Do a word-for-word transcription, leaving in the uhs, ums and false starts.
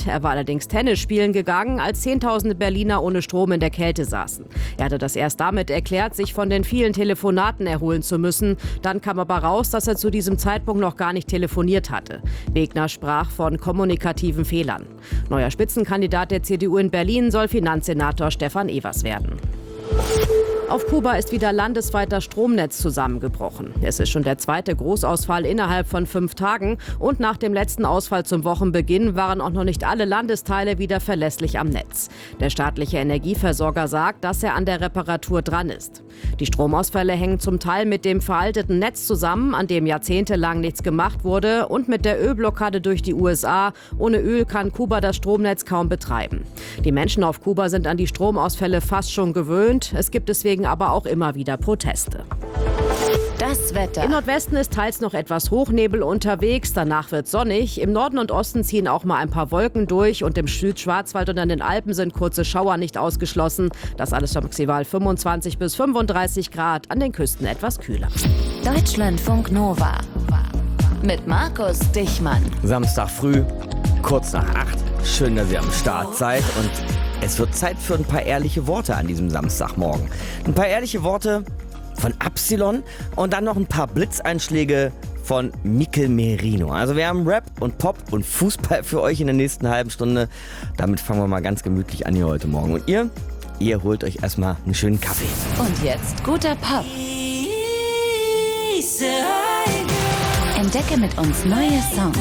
Er war allerdings Tennis spielen gegangen, als Zehntausende Berliner ohne Strom in der Kälte saßen. Er hatte das erst damit erklärt, sich von den vielen Telefonaten erholen zu müssen. Dann kam aber raus, dass er zu diesem Zeitpunkt noch gar nicht telefoniert hatte. Wegner sprach von kommunikativen Fehlern. Neuer Spitzenkandidat der C D U in Berlin soll Finanzsenator Stefan Evers werden. Auf Kuba ist wieder landesweit das Stromnetz zusammengebrochen. Es ist schon der zweite Großausfall innerhalb von fünf Tagen. Und nach dem letzten Ausfall zum Wochenbeginn waren auch noch nicht alle Landesteile wieder verlässlich am Netz. Der staatliche Energieversorger sagt, dass er an der Reparatur dran ist. Die Stromausfälle hängen zum Teil mit dem veralteten Netz zusammen, an dem jahrzehntelang nichts gemacht wurde, und mit der Ölblockade durch die U S A. Ohne Öl kann Kuba das Stromnetz kaum betreiben. Die Menschen auf Kuba sind an die Stromausfälle fast schon gewöhnt. Es gibt deswegen aber auch immer wieder Proteste. Das Wetter. Im Nordwesten ist teils noch etwas Hochnebel unterwegs, danach wird sonnig. Im Norden und Osten ziehen auch mal ein paar Wolken durch und im Südschwarzwald und an den Alpen sind kurze Schauer nicht ausgeschlossen. Das alles maximal fünfundzwanzig bis fünfunddreißig Grad, an den Küsten etwas kühler. Deutschlandfunk Nova mit Markus Dichmann. Samstag früh, kurz nach acht. Schön, dass ihr am Start seid und es wird Zeit für ein paar ehrliche Worte an diesem Samstagmorgen. Ein paar ehrliche Worte von Absilon und dann noch ein paar Blitzeinschläge von Mikel Merino. Also wir haben Rap und Pop und Fußball für euch in der nächsten halben Stunde. Damit fangen wir mal ganz gemütlich an hier heute Morgen. Und ihr, ihr holt euch erstmal einen schönen Kaffee. Und jetzt guter Pop. Entdecke mit uns neue Songs.